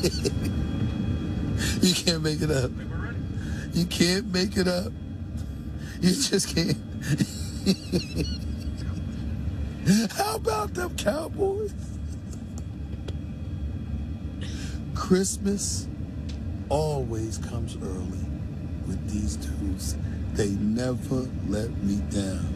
You can't make it up. You can't make it up. You just can't. How about them Cowboys? Christmas always comes early with these dudes. They never let me down.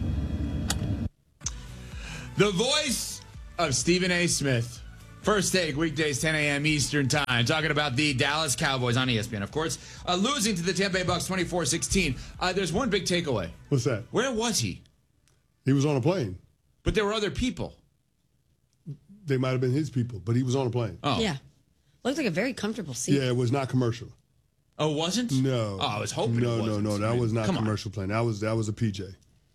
The voice of Stephen A. Smith. First Take, weekdays, 10 a.m. Eastern Time. Talking about the Dallas Cowboys on ESPN, of course. Losing to the Tampa Bay Bucks 24-16. There's one big takeaway. What's that? Where was he? He was on a plane. But there were other people. They might have been his people, but he was on a plane. Oh. Yeah. Looked like a very comfortable seat. Yeah, it was not commercial. Oh, it wasn't? No. Oh, I was hoping it wasn't. No, that was not Come commercial plane. That was a PJ.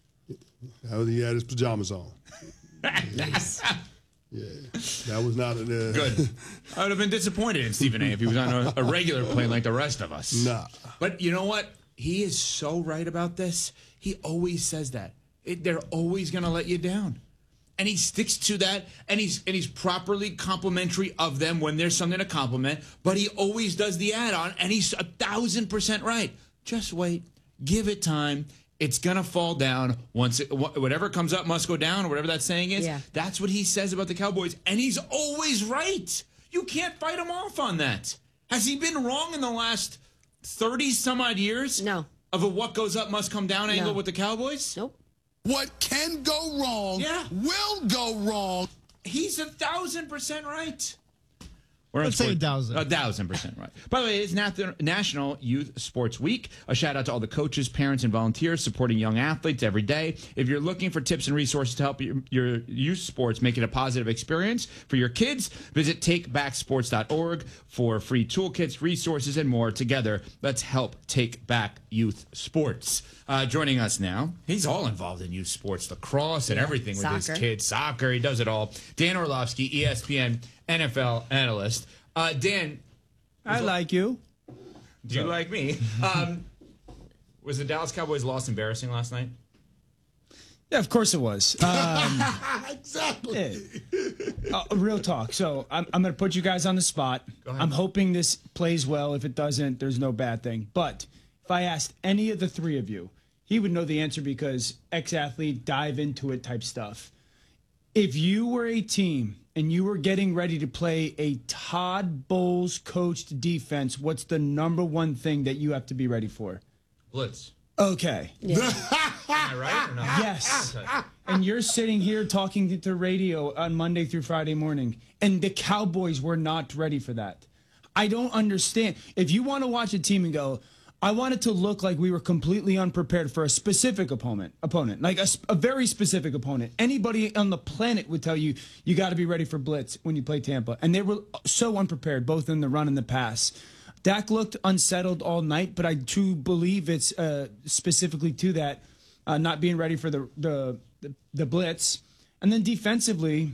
He had his pajamas on. Nice. Yeah, that was not Good. I would have been disappointed in Stephen A. if he was on a regular plane like the rest of us. Nah. But you know what? He is so right about this. He always says that. They're always going to let you down. And he sticks to that, and he's properly complimentary of them when there's something to compliment, but he always does the add-on, and he's 1,000% right. Just wait. Give it time. It's going to fall down. Whatever comes up must go down, or whatever that saying is. Yeah. That's what he says about the Cowboys, and he's always right. You can't fight him off on that. Has he been wrong in the last 30-some-odd years? No. Of a what goes up must come down angle with the Cowboys? Nope. What can go wrong will go wrong. He's 1,000% right. Let's say 1,000. 1,000% right. By the way, it's National Youth Sports Week. A shout out to all the coaches, parents, and volunteers supporting young athletes every day. If you're looking for tips and resources to help your youth sports make it a positive experience for your kids, visit takebacksports.org for free toolkits, resources, and more. Together, let's help take back youth sports. Joining us now, he's all involved in youth sports, lacrosse and everything with his kids, soccer. He does it all. Dan Orlovsky, ESPN NFL analyst. Dan, I like you. Do you like me? Was the Dallas Cowboys loss embarrassing last night? Yeah, of course it was. Exactly. Real talk. So I'm going to put you guys on the spot. I'm hoping this plays well. If it doesn't, there's no bad thing. But if I asked any of the three of you, he would know the answer because ex-athlete, dive into it type stuff. If you were a team and you were getting ready to play a Todd Bowles coached defense, what's the number one thing that you have to be ready for? Blitz. Okay. Am I right or not? Yes. And you're sitting here talking to the radio on Monday through Friday morning, and the Cowboys were not ready for that. I don't understand. If you want to watch a team and go, I want it to look like we were completely unprepared for a specific opponent, like a very specific opponent. Anybody on the planet would tell you, you got to be ready for blitz when you play Tampa. And they were so unprepared, both in the run and the pass. Dak looked unsettled all night, but I do believe it's specifically to that, not being ready for the blitz. And then defensively,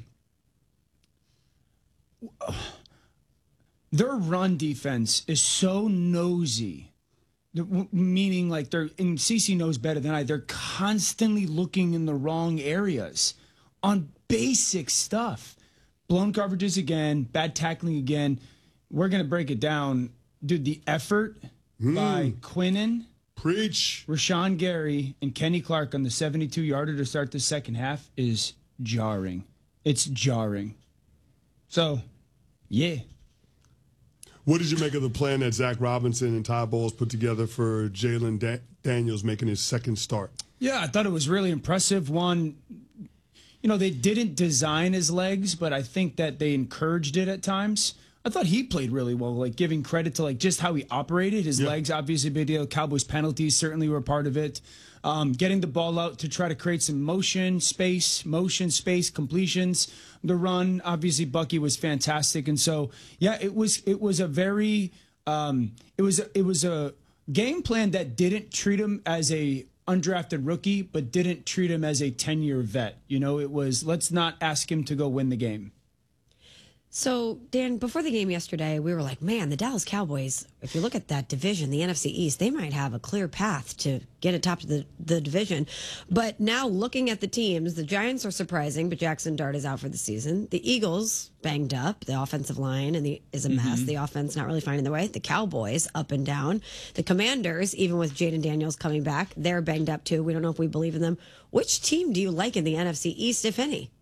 their run defense is so nosy. Meaning, like, and CeCe knows better than I, they're constantly looking in the wrong areas on basic stuff. Blown coverages again, bad tackling again. We're going to break it down. Dude, the effort by Quinnen, Preach, Rashawn Gary, and Kenny Clark on the 72-yarder to start the second half is jarring. It's jarring. So, yeah. What did you make of the plan that Zach Robinson and Todd Bowles put together for Jalen Daniels making his second start? Yeah, I thought it was really impressive. One, they didn't design his legs, but I think that they encouraged it at times. I thought he played really well, like giving credit to like just how he operated. His legs, obviously, big deal. Cowboys penalties certainly were part of it. Getting the ball out to try to create some motion, space, completions. The run, obviously, Bucky was fantastic, and so yeah, it was a very it was a game plan that didn't treat him as a undrafted rookie, but didn't treat him as a 10-year vet. It was let's not ask him to go win the game. So, Dan, before the game yesterday, we were like, man, the Dallas Cowboys, if you look at that division, the NFC East, they might have a clear path to get atop of the division. But now looking at the teams, the Giants are surprising, but Jackson Dart is out for the season. The Eagles, banged up. The offensive line is a mess. The offense not really finding their way. The Cowboys, up and down. The Commanders, even with Jaden Daniels coming back, they're banged up too. We don't know if we believe in them. Which team do you like in the NFC East, if any?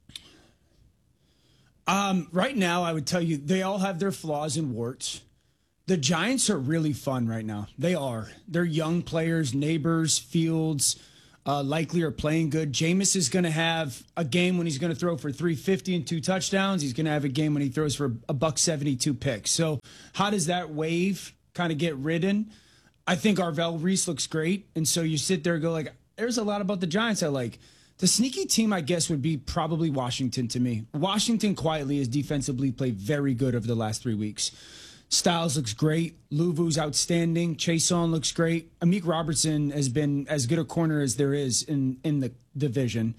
Right now, I would tell you they all have their flaws and warts. The Giants are really fun right now. They are. They're young players, Neighbors, Fields, likely are playing good. Jameis is going to have a game when he's going to throw for 350 and 2 touchdowns. He's going to have a game when he throws for a $172 pick. So how does that wave kind of get ridden? I think Arvell Reese looks great. And so you sit there and go like, there's a lot about the Giants I like. The sneaky team, I guess, would be probably Washington to me. Washington quietly has defensively played very good over the last 3 weeks. Styles looks great. Luvu's outstanding. Chason looks great. Amik Robertson has been as good a corner as there is in the division.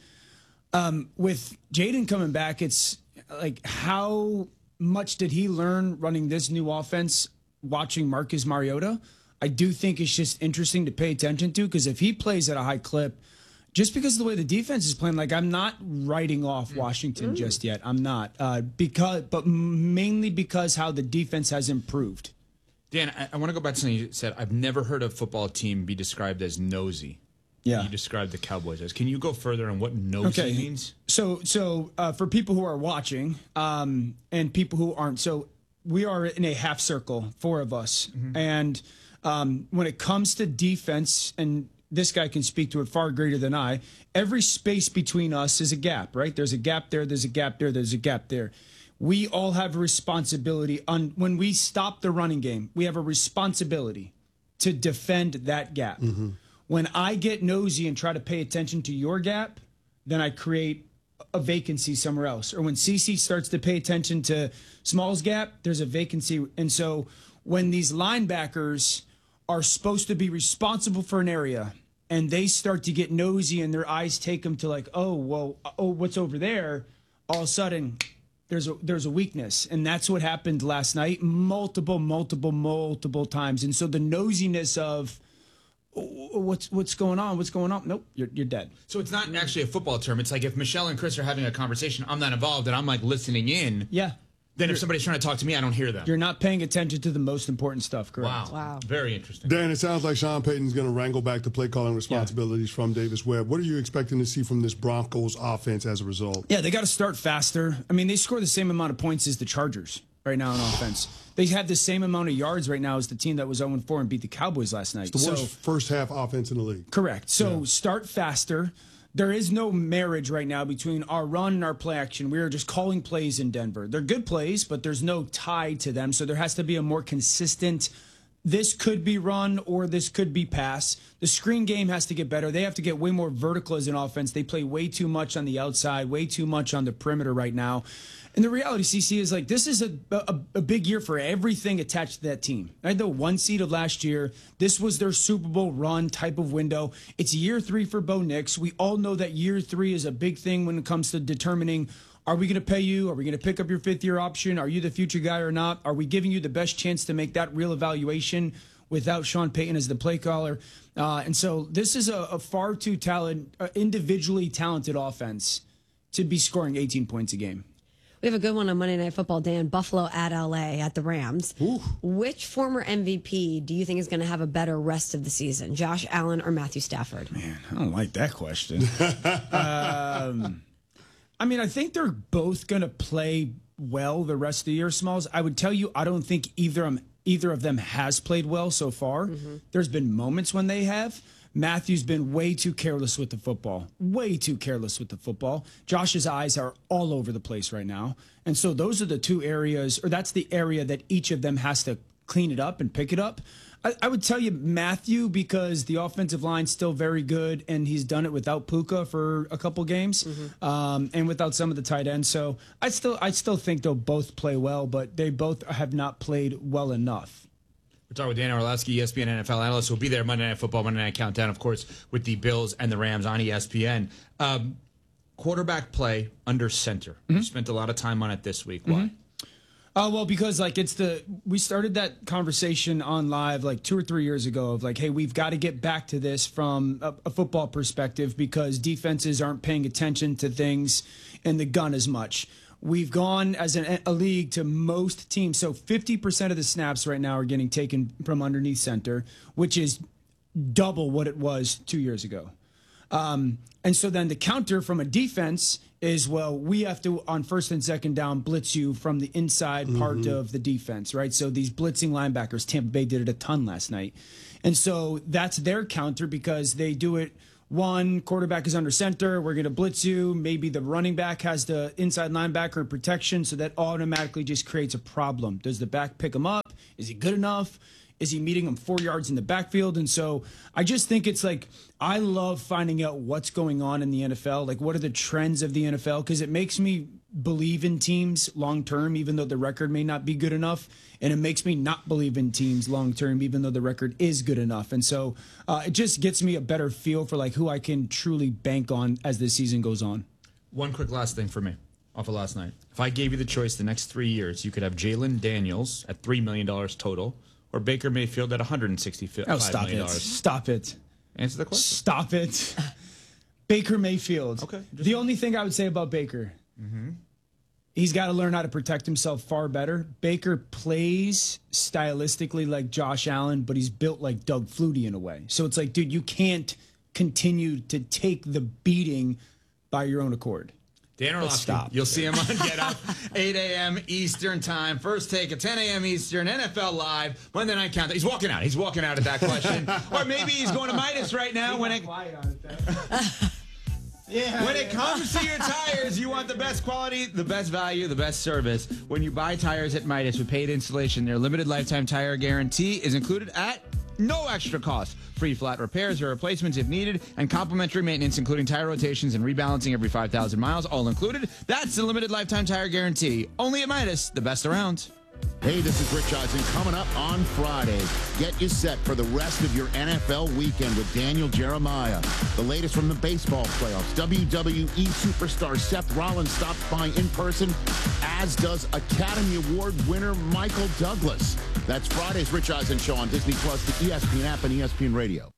With Jaden coming back, it's like how much did he learn running this new offense watching Marcus Mariota? I do think it's just interesting to pay attention to because if he plays at a high clip, just because of the way the defense is playing, like I'm not writing off Washington just yet. I'm not, but mainly because how the defense has improved. Dan, I want to go back to something you said. I've never heard a football team be described as nosy. Yeah, you described the Cowboys as. Can you go further on what nosy means? So for people who are watching and people who aren't, so we are in a half circle, 4 of us, and when it comes to defense and this guy can speak to it far greater than I. Every space between us is a gap, right? There's a gap there, there's a gap there, there's a gap there. We all have a responsibility on when we stop the running game, we have a responsibility to defend that gap. When I get nosy and try to pay attention to your gap, then I create a vacancy somewhere else. Or when CC starts to pay attention to Small's gap, there's a vacancy. And so when these linebackers are supposed to be responsible for an area and they start to get nosy and their eyes take them to like, what's over there? All of a sudden there's a weakness. And that's what happened last night multiple times. And so the nosiness of what's going on? Nope, you're dead. So it's not actually a football term. It's like if Michelle and Chris are having a conversation, I'm not involved and I'm like listening in. Yeah. Then if somebody's trying to talk to me, I don't hear them. You're not paying attention to the most important stuff, correct? Wow. Very interesting. Dan, it sounds like Sean Payton's going to wrangle back the play calling responsibilities from Davis Webb. What are you expecting to see from this Broncos offense as a result? Yeah, they got to start faster. I mean, they score the same amount of points as the Chargers right now on offense. They have the same amount of yards right now as the team that was 0-4 and beat the Cowboys last night. It's the worst first half offense in the league. Correct. So start faster. There is no marriage right now between our run and our play action. We are just calling plays in Denver. They're good plays, but there's no tie to them. So there has to be a more consistent, this could be run or this could be pass. The screen game has to get better. They have to get way more vertical as an offense. They play way too much on the outside, way too much on the perimeter right now. And the reality, CC, is like this is a big year for everything attached to that team. Right? The 1 seed of last year, this was their Super Bowl run type of window. It's year 3 for Bo Nix. We all know that year 3 is a big thing when it comes to determining, are we going to pay you? Are we going to pick up your 5th-year option? Are you the future guy or not? Are we giving you the best chance to make that real evaluation without Sean Payton as the play caller? And so this is a far too individually talented offense to be scoring 18 points a game. We have a good one on Monday Night Football, Dan. Buffalo at LA at the Rams. Ooh. Which former MVP do you think is going to have a better rest of the season, Josh Allen or Matthew Stafford? Man, I don't like that question. I mean, I think they're both going to play well the rest of the year, Smalls. I would tell you, I don't think either of them has played well so far. There's been moments when they have. Matthew's been way too careless with the football. Way too careless with the football. Josh's eyes are all over the place right now. And so those are the 2 areas, or that's the area that each of them has to clean it up and pick it up. I would tell you Matthew because the offensive line's still very good, and he's done it without Puka for a couple games, and without some of the tight ends. So I still think they'll both play well, but they both have not played well enough. We're talking with Dan Orlovsky, ESPN NFL analyst. We'll be there Monday Night Football, Monday Night Countdown, of course, with the Bills and the Rams on ESPN. Quarterback play under center. We spent a lot of time on it this week. Why? Well, because like we started that conversation on live like 2 or 3 years ago of like, hey, we've got to get back to this from a football perspective because defenses aren't paying attention to things in the gun as much. We've gone as a league to most teams. So 50% of the snaps right now are getting taken from underneath center, which is double what it was 2 years ago. And so then the counter from a defense is, well, we have to, on first and second down, blitz you from the inside part of the defense, right? So these blitzing linebackers, Tampa Bay did it a ton last night. And so that's their counter because they do it, one, quarterback is under center, we're going to blitz you. Maybe the running back has the inside linebacker in protection, so that automatically just creates a problem. Does the back pick him up? Is he good enough? Is he meeting him 4 yards in the backfield? And so I just think it's like, I love finding out what's going on in the NFL. Like, what are the trends of the NFL? Because it makes me believe in teams long term, even though the record may not be good enough. And it makes me not believe in teams long term, even though the record is good enough. And so it just gets me a better feel for like who I can truly bank on as the season goes on. One quick last thing for me off of last night. If I gave you the choice the next 3 years, you could have Jalen Daniels at $3 million total, or Baker Mayfield at $165 million. Stop it. Answer the question. Stop it. Baker Mayfield. Okay. The only thing I would say about Baker, he's got to learn how to protect himself far better. Baker plays stylistically like Josh Allen, but he's built like Doug Flutie in a way. So it's like, dude, you can't continue to take the beating by your own accord. Dan Orlovsky, you'll see him on Get Up, 8 a.m. Eastern time. First take at 10 a.m. Eastern, NFL Live, Monday Night Countdown. He's walking out. He's walking out at that question. Or maybe he's going to Midas right now. When it comes to your tires, you want the best quality, the best value, the best service. When you buy tires at Midas with paid installation, their limited lifetime tire guarantee is included at no extra cost. Free flat repairs or replacements if needed, and complimentary maintenance, including tire rotations and rebalancing every 5,000 miles, all included. That's the limited lifetime tire guarantee. Only at Midas, the best around. Hey, this is Rich Eisen. Coming up on Friday, get you set for the rest of your NFL weekend with Daniel Jeremiah. The latest from the baseball playoffs. WWE superstar Seth Rollins stops by in person, as does Academy Award winner Michael Douglas. That's Friday's Rich Eisen Show on Disney Plus, the ESPN app, and ESPN Radio.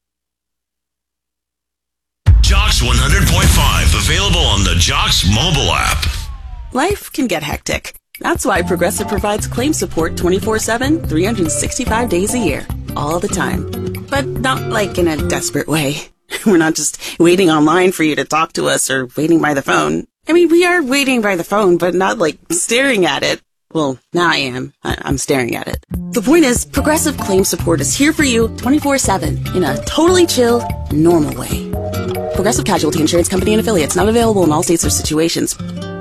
Jocks 100.5, available on the Jocks mobile app. Life can get hectic. That's why Progressive provides claim support 24/7, 365 days a year, all the time. But not like in a desperate way. We're not just waiting online for you to talk to us or waiting by the phone. I mean, we are waiting by the phone, but not like staring at it. Well, now I am. I'm staring at it. The point is, Progressive claim support is here for you 24/7 in a totally chill, normal way. Progressive Casualty Insurance Company and Affiliates, not available in all states or situations.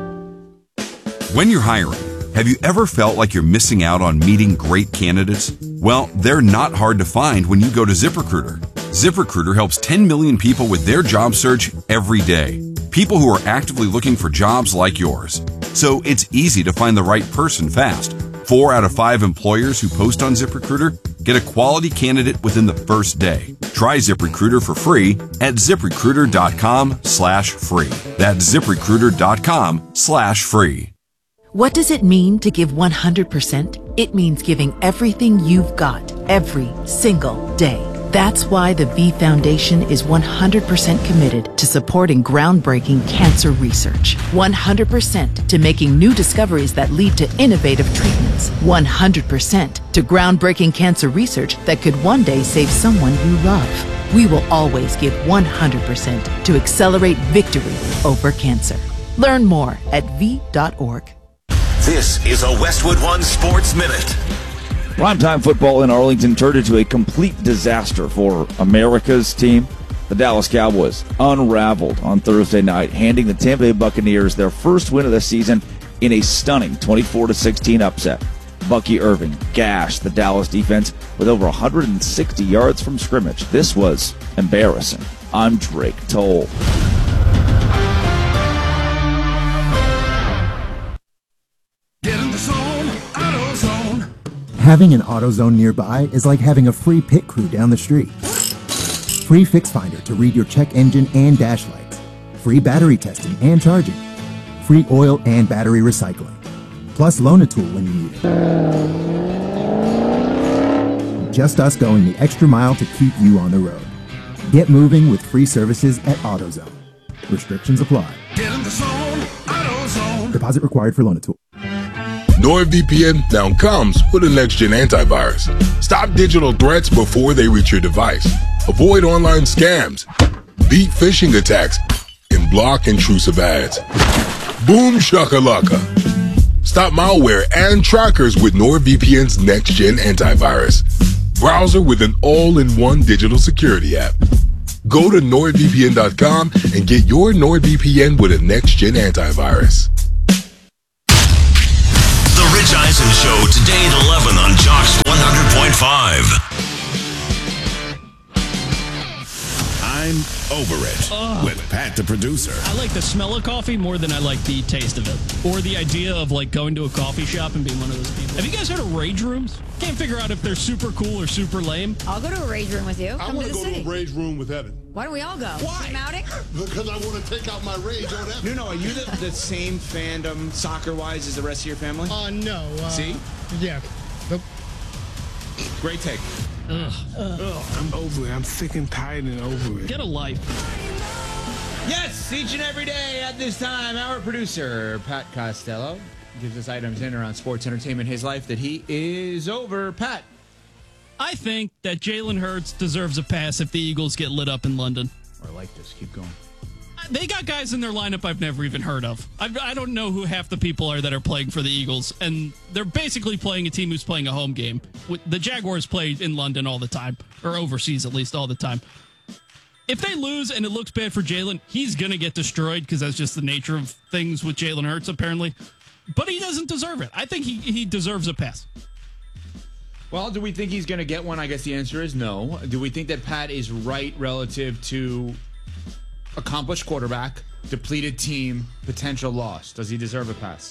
When you're hiring, have you ever felt like you're missing out on meeting great candidates? Well, they're not hard to find when you go to ZipRecruiter. ZipRecruiter helps 10 million people with their job search every day. People who are actively looking for jobs like yours. So it's easy to find the right person fast. 4 out of 5 employers who post on ZipRecruiter get a quality candidate within the first day. Try ZipRecruiter for free at ZipRecruiter.com/free. That's ZipRecruiter.com/free. What does it mean to give 100%? It means giving everything you've got every single day. That's why the V Foundation is 100% committed to supporting groundbreaking cancer research. 100% to making new discoveries that lead to innovative treatments. 100% to groundbreaking cancer research that could one day save someone you love. We will always give 100% to accelerate victory over cancer. Learn more at v.org. This is a Westwood One Sports Minute. Primetime football in Arlington turned into a complete disaster for America's team. The Dallas Cowboys unraveled on Thursday night, handing the Tampa Bay Buccaneers their first win of the season in a stunning 24-16 upset. Bucky Irving gashed the Dallas defense with over 160 yards from scrimmage. This was embarrassing. I'm Drake Toll. Get in the zone, AutoZone. Having an AutoZone nearby is like having a free pit crew down the street. Free Fix Finder to read your check engine and dash lights. Free battery testing and charging. Free oil and battery recycling. plus loan a tool when you need it. Just us going the extra mile to keep you on the road. Get moving with free services at AutoZone. Restrictions apply. Get in the zone, AutoZone. Deposit required for loan a tool. NordVPN now comes with a next-gen antivirus. Stop digital threats before they reach your device. Avoid online scams. Beat phishing attacks. And block intrusive ads. Boom shakalaka. Stop malware and trackers with NordVPN's next-gen antivirus. Browser with an all-in-one digital security app. Go to NordVPN.com and get your NordVPN with a next-gen antivirus. The Rich Eisen Show, today at 11 on Jocks 100.5. I'm over it with Pat the producer. I like the smell of coffee more than I like the taste of it. Or the idea of like going to a coffee shop and being one of those people. Have you guys heard of rage rooms? Can't figure out if they're super cool or super lame. I'll go to a rage room with you. I Come want to to the go city. to a rage room with Evan. Why don't we all go? Why? Team outing? Because I want to take out my rage on Evan. No, are you the same fandom soccer-wise as the rest of your family? No. See? Yeah. Nope. Great take. Ugh. I'm over it. I'm sick and tired and over it. Get a life. Yes, each and every day at this time, our producer, Pat Costello, gives us items in around sports entertainment, his life that he is over. Pat. I think that Jalen Hurts deserves a pass if the Eagles get lit up in London. I like this. Keep going. They got guys in their lineup I've never even heard of. I don't know who half the people are that are playing for the Eagles, and they're basically playing a team who's playing a home game. The Jaguars play in London all the time, or overseas at least all the time. If they lose and it looks bad for Jalen, he's going to get destroyed because that's just the nature of things with Jalen Hurts, apparently. But he doesn't deserve it. I think he deserves a pass. Well, do we think he's going to get one? I guess the answer is no. Do we think that Pat is right relative to accomplished quarterback, depleted team, potential loss? Does he deserve a pass?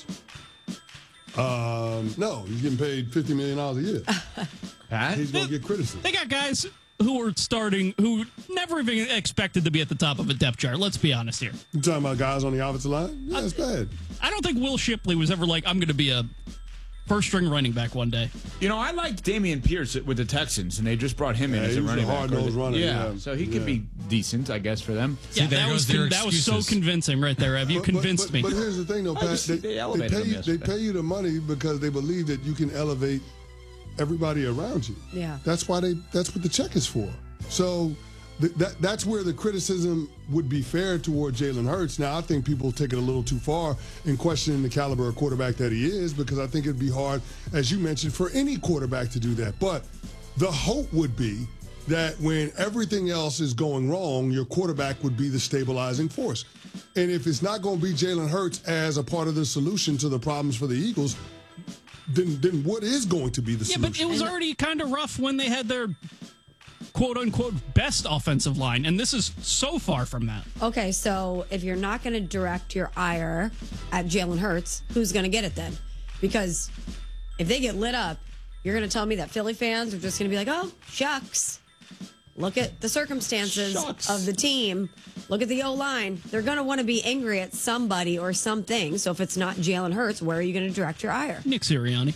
No, he's getting paid $50 million a year. Pat? He's going to get criticism. They got guys who are starting who never even expected to be at the top of a depth chart. Let's be honest here. You talking about guys on the offensive line? Yeah, it's bad. I don't think Will Shipley was ever like, I'm going to be a first-string running back one day. You know, I liked Dameon Pierce with the Texans, and they just brought him in as a running back. Hard-nosed runner. Yeah, so he could be decent, I guess, for them. Yeah, that was so convincing right there, Ev. You convinced me. But here's the thing, though, Pat. They pay you the money because they believe that you can elevate everybody around you. Yeah. That's what the check is for. So that's where the criticism would be fair toward Jalen Hurts. Now, I think people take it a little too far in questioning the caliber of quarterback that he is, because I think it'd be hard, as you mentioned, for any quarterback to do that. But the hope would be that when everything else is going wrong, your quarterback would be the stabilizing force. And if it's not going to be Jalen Hurts as a part of the solution to the problems for the Eagles, then what is going to be the solution? Yeah, but it was already kind of rough when they had their quote-unquote best offensive line, and this is so far from that. Okay, so if you're not going to direct your ire at Jalen Hurts, who's going to get it then? Because if they get lit up, you're going to tell me that Philly fans are just going to be like, oh, shucks. Look at the circumstances of the team. Look at the O-line. They're going to want to be angry at somebody or something. So if it's not Jalen Hurts, where are you going to direct your ire? Nick Sirianni.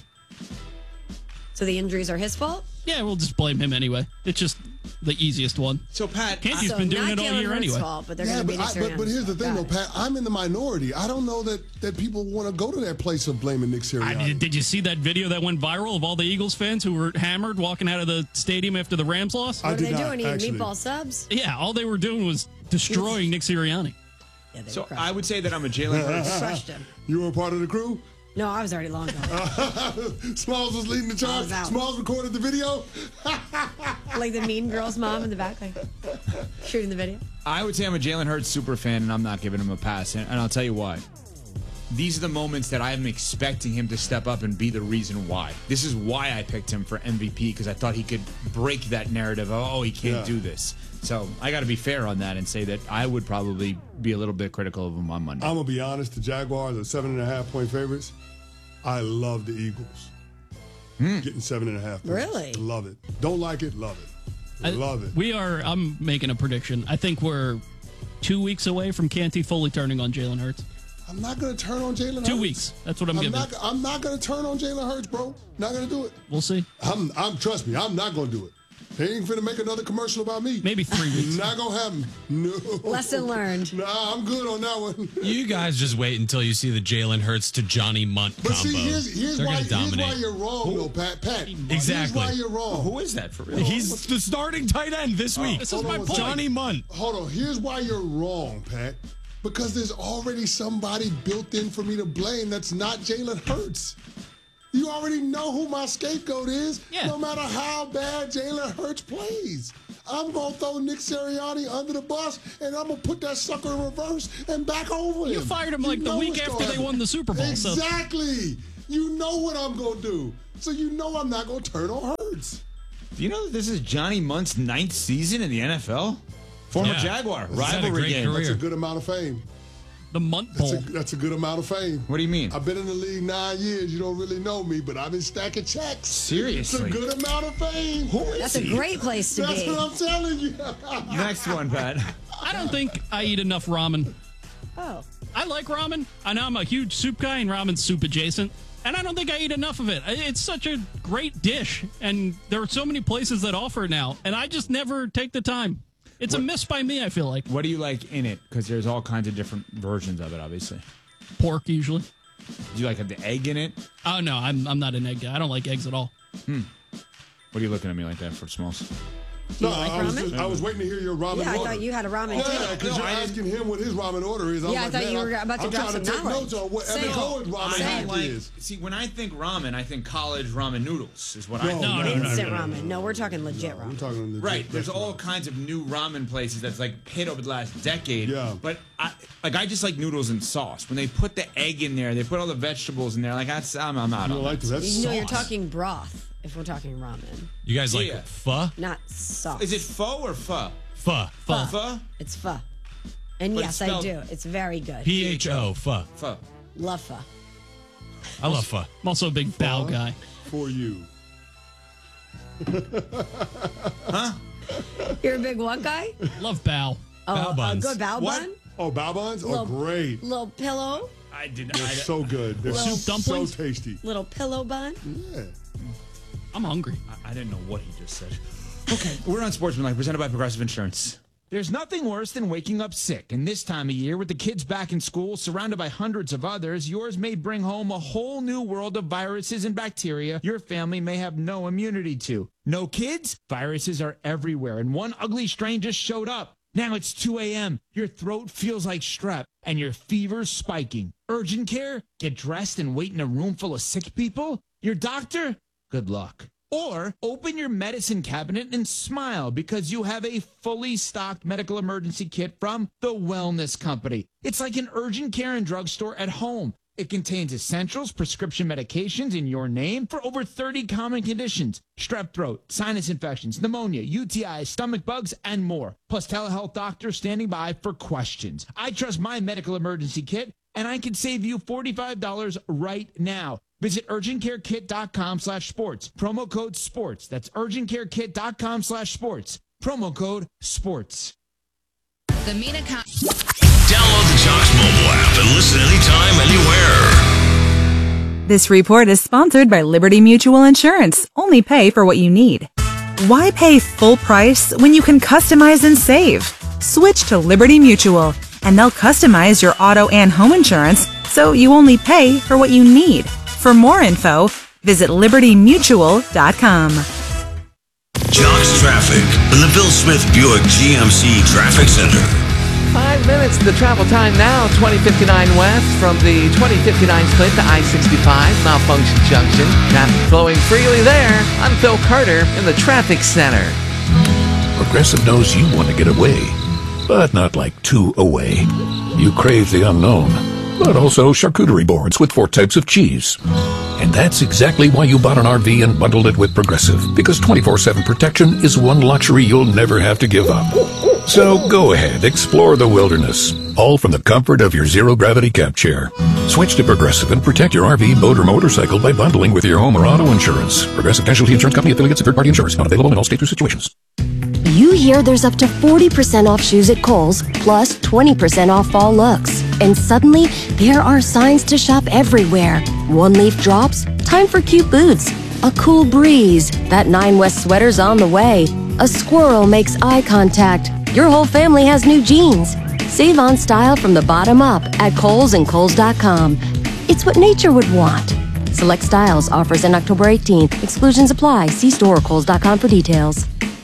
So the injuries are his fault? Yeah, we'll just blame him anyway. It's just the easiest one. So, Pat, Canty's been doing it all year anyway. Fault, but they're going to be but here's the thing, though, Pat. I'm in the minority. I don't know that people want to go to that place of blaming Nick Sirianni. Did you see that video that went viral of all the Eagles fans who were hammered walking out of the stadium after the Rams lost? What are they doing? Eating meatball subs? Yeah, all they were doing was destroying Nick Sirianni. Yeah, so I would say that I'm a Jalen Hurts. Crushed him. You were a part of the crew? No, I was already long gone. Smalls was leading the charge. Smalls recorded the video. Like the Mean Girls mom in the back, like shooting the video. I would say I'm a Jalen Hurts super fan, and I'm not giving him a pass. And I'll tell you why. These are the moments that I'm expecting him to step up and be the reason why. This is why I picked him for MVP, because I thought he could break that narrative of, oh, he can't do this. So I got to be fair on that and say that I would probably be a little bit critical of him on Monday. I'm going to be honest. The Jaguars are 7.5-point favorites. I love the Eagles. Getting 7.5 points. Really? Love it. Don't like it, love it. Love it. I'm making a prediction. I think we're 2 weeks away from Canty fully turning on Jalen Hurts. I'm not going to turn on Jalen Hurts. 2 weeks. That's what I'm giving. I'm not going to turn on Jalen Hurts, bro. Not going to do it. We'll see. Trust me, I'm not going to do it. They ain't finna make another commercial about me. Maybe 3 weeks. Not gonna happen. No. Lesson learned. Nah, I'm good on that one. You guys just wait until you see the Jalen Hurts to Johnny Munt combo. But see, here's why you're wrong, though, Pat. Exactly. Here's why you're wrong. Who is that for real? He's the starting tight end this week. This is my point. Johnny Munt. Hold on. Here's why you're wrong, Pat. Because there's already somebody built in for me to blame that's not Jalen Hurts. You already know who my scapegoat is, no matter how bad Jalen Hurts plays. I'm going to throw Nick Sirianni under the bus, and I'm going to put that sucker in reverse and back over him. You fired him like the week after they won the Super Bowl. Exactly. You know what I'm going to do. So you know I'm not going to turn on Hurts. Do you know that this is Johnny Munt's 9th season in the NFL? Former Jaguar. Rivalry game. Career. That's a good amount of fame. The Munt Bowl. That's a good amount of fame. What do you mean? I've been in the league 9 years. You don't really know me, but I've been stacking checks. Seriously? It's a good amount of fame. Who is That's a great place to That's be. what I'm telling you. Next one, Pat. I don't think I eat enough ramen. Oh. I like ramen. I know I'm a huge soup guy and ramen's soup adjacent. And I don't think I eat enough of it. It's such a great dish. And there are so many places that offer it now. And I just never take the time. It's a miss by me, I feel like. What do you like in it? Because there's all kinds of different versions of it, obviously. Pork, usually. Do you like the egg in it? Oh, no, I'm not an egg guy. I don't like eggs at all. What are you looking at me like that for, Smalls? No, like I was waiting to hear your ramen order. Yeah, I thought you had a ramen too. Yeah, because you're asking him what his ramen order is. Yeah, I thought you were about to drop some I'm trying to take knowledge. notes on what Evan Cohen's ramen hack is. See, when I think ramen, I think college ramen noodles is what I think. No. Instant ramen. No, we're talking legit ramen. We're talking legit. Right, there's all kinds of new ramen places that's like hit over the last decade. Yeah. But I just like noodles and sauce. When they put the egg in there, they put all the vegetables in there. Like I'm out You on like that. that? That's No, you're sauce. talking broth if we're talking ramen, You guys like Yeah. pho? not sauce. Is it pho or pho? Pho. Pho? It's pho. And But yes, it's I spelled- do. It's very good. P-H-O. Pho. Pho. Love pho. I love pho. I'm also a big bao guy. For you. You're a big what guy? Love bao. Oh, Bao buns. a good bao What? bun? Oh, bao buns? Little- Oh, great. Little pillow? I did They're so good. They're Soup dumplings? so tasty. Little pillow bun? Yeah. I'm hungry. I didn't know what he just said. Okay, we're on Sportsmanlike, presented by Progressive Insurance. There's nothing worse than waking up sick, and this time of year, with the kids back in school, surrounded by hundreds of others, yours may bring home a whole new world of viruses and bacteria your family may have no immunity to. No kids? Viruses are everywhere, and one ugly strain just showed up. Now it's 2 a.m., your throat feels like strep, and your fever's spiking. Urgent care? Get dressed and wait in a room full of sick people? Your doctor? Good luck. Or open your medicine cabinet and smile because you have a fully stocked medical emergency kit from The Wellness Company. It's like an urgent care and drugstore at home. It contains essentials, prescription medications in your name for over 30 common conditions: strep throat, sinus infections, pneumonia, UTIs, stomach bugs, and more. Plus telehealth doctors standing by for questions. I trust my medical emergency kit, and I can save you $45 right now. Visit urgentcarekit.com/sports. Promo code SPORTS. That's urgentcarekit.com/sports. Promo code SPORTS. The Mina Download the Jocks mobile app and listen anytime, anywhere. This report is sponsored by Liberty Mutual Insurance. Only pay for what you need. Why pay full price when you can customize and save? Switch to Liberty Mutual, and they'll customize your auto and home insurance so you only pay for what you need. For more info, visit libertymutual.com. Jocks traffic in the Bill Smith Buick GMC Traffic Center. 5 minutes to the travel time now. 2059 west from the 2059 split to I-65, Malfunction Junction. Traffic flowing freely there. I'm Phil Carter in the Traffic Center. Progressive knows you want to get away, but not like too away. You crave the unknown, but also charcuterie boards with 4 types of cheese. And that's exactly why you bought an RV and bundled it with Progressive, because 24/7 protection is one luxury you'll never have to give up. So go ahead, explore the wilderness, all from the comfort of your zero-gravity camp chair. Switch to Progressive and protect your RV, boat, or motorcycle by bundling with your home or auto insurance. Progressive Casualty Insurance Company, affiliates, and third-party insurance. Not available in all states or situations. You hear there's up to 40% off shoes at Kohl's, plus 20% off fall looks. And suddenly, there are signs to shop everywhere. One leaf drops, time for cute boots. A cool breeze, that 9 West sweater's on the way. A squirrel makes eye contact. Your whole family has new jeans. Save on style from the bottom up at Kohl's and Kohl's.com. It's what nature would want. Select styles, offers in October 18th. Exclusions apply. See store or Kohl's.com for details.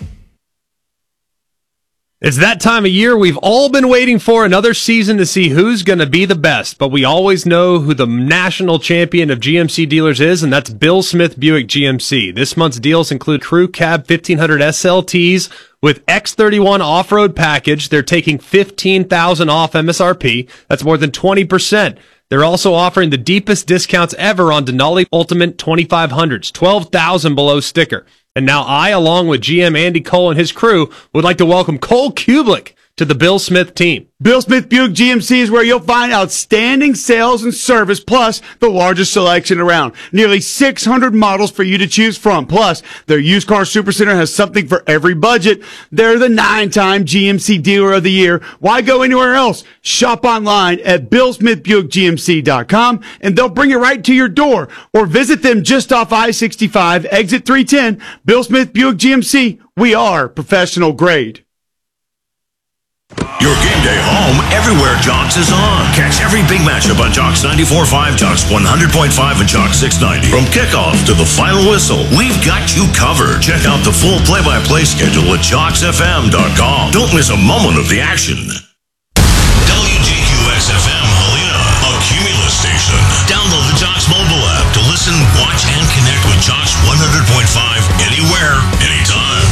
It's that time of year we've all been waiting for, another season to see who's going to be the best. But we always know who the national champion of GMC dealers is, and that's Bill Smith Buick GMC. This month's deals include Crew Cab 1500 SLTs with X31 off-road package. They're taking $15,000 off MSRP. That's more than 20%. They're also offering the deepest discounts ever on Denali Ultimate 2500s, $12,000 below sticker. And now I, along with GM Andy Cole and his crew, would like to welcome Cole Kublik to the Bill Smith team. Bill Smith Buick GMC is where you'll find outstanding sales and service, plus the largest selection around. Nearly 600 models for you to choose from. Plus, their used car supercenter has something for every budget. They're the 9-time GMC Dealer of the Year. Why go anywhere else? Shop online at BillSmithBuickGMC.com, and they'll bring it right to your door. Or visit them just off I-65, exit 310. Bill Smith Buick GMC. We are professional grade. Your game day home, everywhere Jocks is on. Catch every big matchup on Jocks 94.5, Jocks 100.5, and Jocks 690. From kickoff to the final whistle, we've got you covered. Check out the full play-by-play schedule at JocksFM.com. Don't miss a moment of the action. WGQX-FM Helena, a Cumulus station. Download the Jocks mobile app to listen, watch, and connect with Jocks 100.5 anywhere, anytime.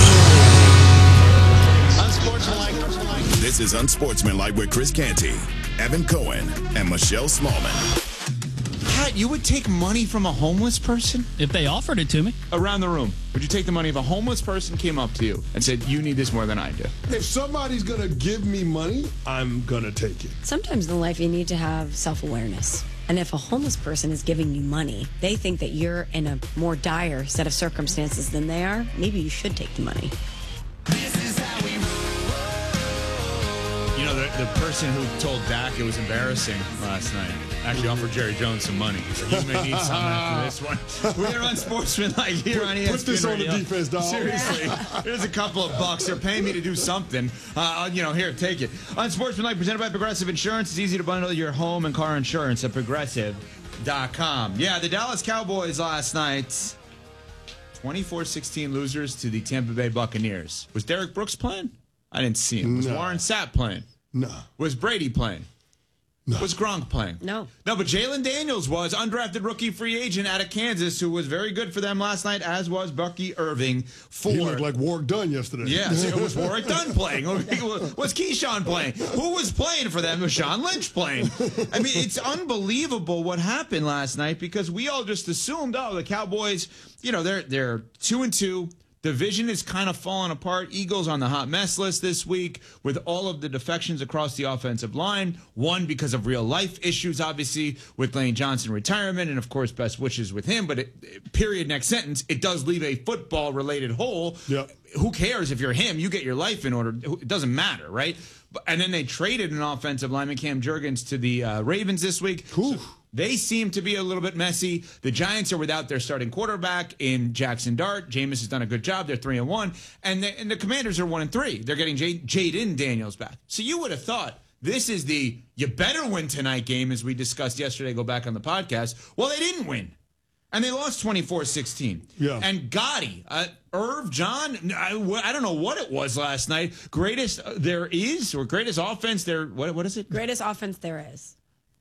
This is Unsportsmanlike with Chris Canty, Evan Cohen, and Michelle Smallman. Pat, you would take money from a homeless person? If they offered it to me. Around the room. Would you take the money if a homeless person came up to you and said, you need this more than I do? If somebody's going to give me money, I'm going to take it. Sometimes in life you need to have self-awareness. And if a homeless person is giving you money, they think that you're in a more dire set of circumstances than they are, maybe you should take the money. You know, the person who told Dak it was embarrassing last night actually offered Jerry Jones some money. So you may need some after this one. We're Unsportsmanlike here on ESPN. Put this on the defense, dog. Seriously. Here's a couple of bucks. They're paying me to do something. Here, take it. Unsportsmanlike, presented by Progressive Insurance. It's easy to bundle your home and car insurance at Progressive.com. Yeah, the Dallas Cowboys last night, 24-16 losers to the Tampa Bay Buccaneers. Was Derek Brooks playing? I didn't see him. Was Warren Sapp playing? No. Was Brady playing? No. Was Gronk playing? No. No, but Jalen Daniels was undrafted rookie free agent out of Kansas, who was very good for them last night, as was Bucky Irving. He looked like Warwick Dunn yesterday. Yeah, so was Warwick Dunn playing? Was Keyshawn playing? Who was playing for them? Was Sean Lynch playing? I mean, it's unbelievable what happened last night because we all just assumed, the Cowboys, they're 2-2. Division is kind of falling apart. Eagles on the hot mess list this week with all of the defections across the offensive line. One, because of real life issues, obviously, with Lane Johnson retirement, and of course, best wishes with him. But period, next sentence, it does leave a football-related hole. Yep. Who cares if you're him? You get your life in order. It doesn't matter, right? And then they traded an offensive lineman, Cam Jurgens, to the Ravens this week. Cool. So they seem to be a little bit messy. The Giants are without their starting quarterback in Jackson Dart. Jameis has done a good job. They're 3-1. And the Commanders are 1-3. They're getting Jaden Daniels back. So you would have thought this is the you better win tonight game, as we discussed yesterday. Go back on the podcast. Well, they didn't win. And they lost 24-16. Yeah. And Gotti, Irv, John, I don't know what it was last night. Greatest there is, or greatest offense there. What is it? Greatest offense there is.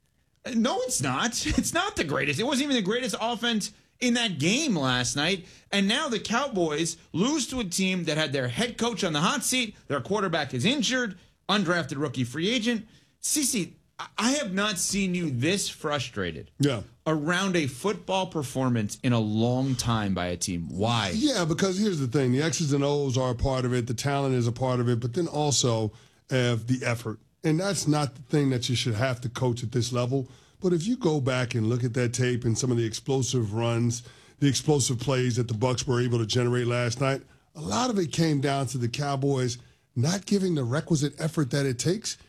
No, it's not. It's not the greatest. It wasn't even the greatest offense in that game last night. And now the Cowboys lose to a team that had their head coach on the hot seat. Their quarterback is injured. Undrafted rookie free agent. Cece, I have not seen you this frustrated around a football performance in a long time by a team. Why? Yeah, because here's the thing. The X's and O's are a part of it. The talent is a part of it. But then also the effort. And that's not the thing that you should have to coach at this level. But if you go back and look at that tape and some of the explosive runs, the explosive plays that the Bucs were able to generate last night, a lot of it came down to the Cowboys not giving the requisite effort that it takes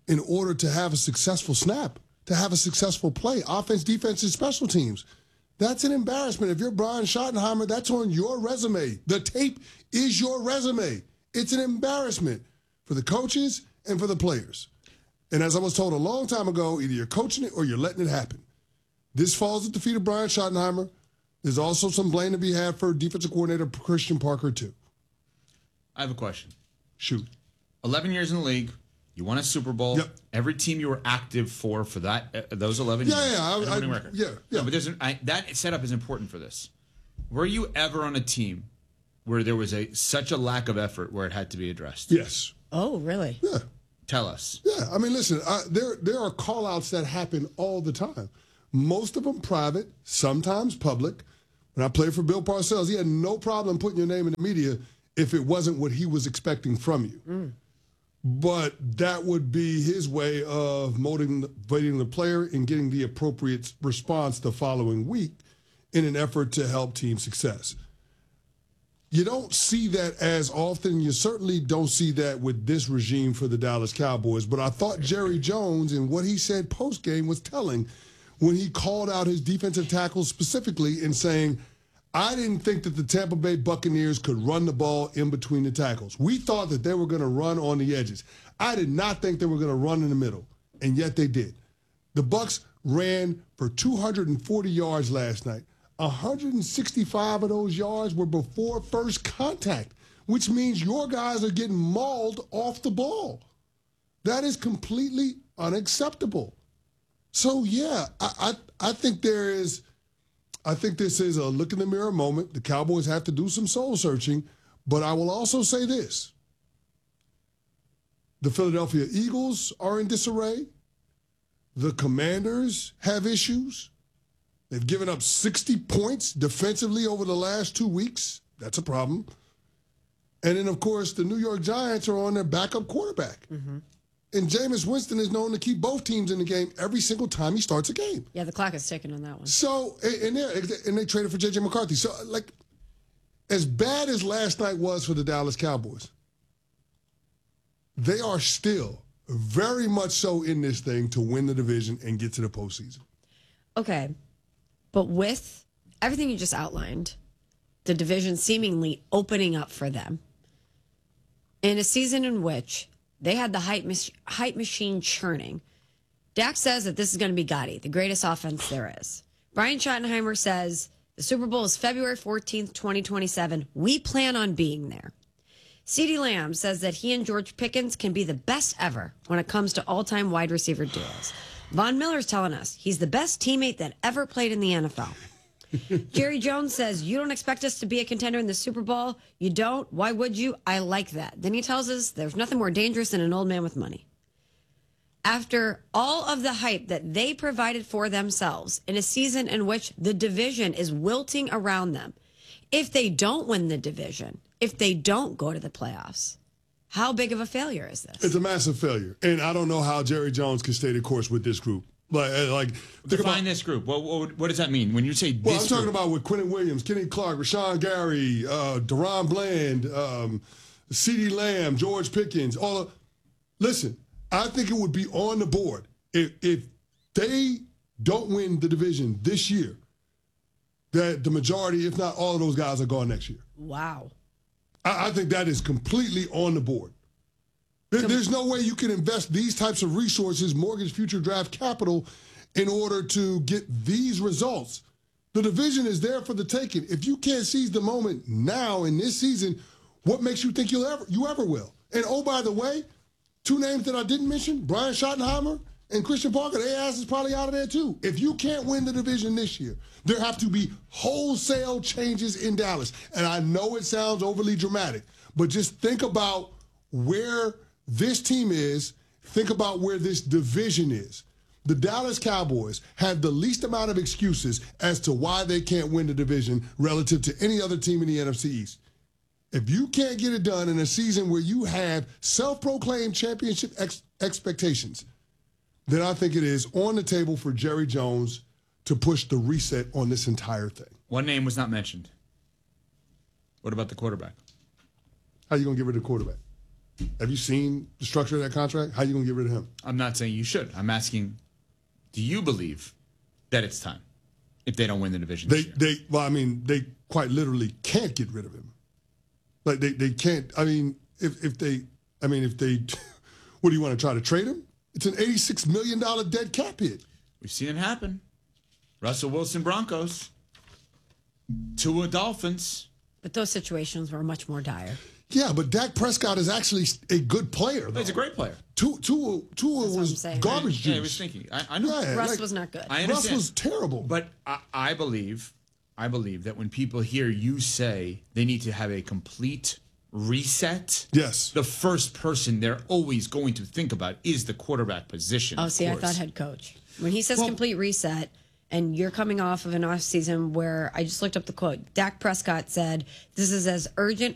in order to have a successful snap, to have a successful play, offense, defense, and special teams. That's an embarrassment. If you're Brian Schottenheimer, that's on your resume. The tape is your resume. It's an embarrassment for the coaches and for the players. And as I was told a long time ago, either you're coaching it or you're letting it happen. This falls at the feet of Brian Schottenheimer. There's also some blame to be had for defensive coordinator Christian Parker, too. I have a question. Shoot. 11 years in the league. You won a Super Bowl. Yep. Every team you were active for that those 11 years. Yeah. But that setup is important for this. Were you ever on a team where there was such a lack of effort where it had to be addressed? Yes. Oh, really? Yeah. Tell us. Yeah. I mean, listen, there are call-outs that happen all the time. Most of them private, sometimes public. When I played for Bill Parcells, he had no problem putting your name in the media if it wasn't what he was expecting from you. Mm. But that would be his way of motivating the player and getting the appropriate response the following week in an effort to help team success. You don't see that as often. You certainly don't see that with this regime for the Dallas Cowboys. But I thought Jerry Jones and what he said post-game was telling when he called out his defensive tackles specifically in saying, I didn't think that the Tampa Bay Buccaneers could run the ball in between the tackles. We thought that they were going to run on the edges. I did not think they were going to run in the middle, and yet they did. The Bucs ran for 240 yards last night. 165 of those yards were before first contact, which means your guys are getting mauled off the ball. That is completely unacceptable. So, yeah, I think there is... I think this is a look in the mirror moment. The Cowboys have to do some soul searching, but I will also say this. The Philadelphia Eagles are in disarray. The Commanders have issues. They've given up 60 points defensively over the last 2 weeks. That's a problem. And then, of course, the New York Giants are on their backup quarterback. Mm-hmm. And Jameis Winston is known to keep both teams in the game every single time he starts a game. Yeah, the clock is ticking on that one. So, and they traded for J.J. McCarthy. So, like, as bad as last night was for the Dallas Cowboys, they are still very much so in this thing to win the division and get to the postseason. Okay. But with everything you just outlined, the division seemingly opening up for them, in a season in which they had the hype machine churning. Dak says that this is going to be Gotti, the greatest offense there is. Brian Schottenheimer says the Super Bowl is February 14th, 2027. We plan on being there. CeeDee Lamb says that he and George Pickens can be the best ever when it comes to all-time wide receiver duos. Von Miller's telling us he's the best teammate that ever played in the NFL. Jerry Jones says, you don't expect us to be a contender in the Super Bowl? You don't? Why would you? I like that. Then he tells us there's nothing more dangerous than an old man with money. After all of the hype that they provided for themselves in a season in which the division is wilting around them, if they don't win the division, if they don't go to the playoffs, how big of a failure is this? It's a massive failure. And I don't know how Jerry Jones can stay the course with this group. Define this group. What does that mean when you say this Well, I'm talking group? about with Quentin Williams, Kenny Clark, Rashawn Gary, Deron Bland, CeeDee Lamb, George Pickens. Listen, I think it would be on the board if they don't win the division this year, that the majority, if not all of those guys, are gone next year. Wow. I think that is completely on the board. There's no way you can invest these types of resources, mortgage future draft capital, in order to get these results. The division is there for the taking. If you can't seize the moment now in this season, what makes you think you ever will? And oh, by the way, two names that I didn't mention, Brian Schottenheimer and Christian Parker, their ass is probably out of there too. If you can't win the division this year, there have to be wholesale changes in Dallas. And I know it sounds overly dramatic, but just think about where this team is, think about where this division is. The Dallas Cowboys have the least amount of excuses as to why they can't win the division relative to any other team in the NFC East. If you can't get it done in a season where you have self-proclaimed championship expectations, then I think it is on the table for Jerry Jones to push the reset on this entire thing. One name was not mentioned. What about the quarterback? How are you going to get rid of the quarterback? Have you seen the structure of that contract? How are you going to get rid of him? I'm not saying you should. I'm asking, do you believe that it's time if they don't win the division this year? They quite literally can't get rid of him. Like they can't. I mean, if they, what do you want to try to trade him? It's an $86 million dead cap hit. We've seen it happen. Russell Wilson, Broncos. Tua, Dolphins. But those situations were much more dire. Yeah, but Dak Prescott is actually a good player, though. He's a great player. Tua was garbage juice. Yeah, I was thinking. I know. Yeah, Russ was not good. I understand. Russ was terrible. But I believe that when people hear you say they need to have a complete reset, yes, the first person they're always going to think about is the quarterback position. Oh, see, I thought head coach. When he says complete reset, and you're coming off of an offseason where I just looked up the quote. Dak Prescott said, "This is as urgent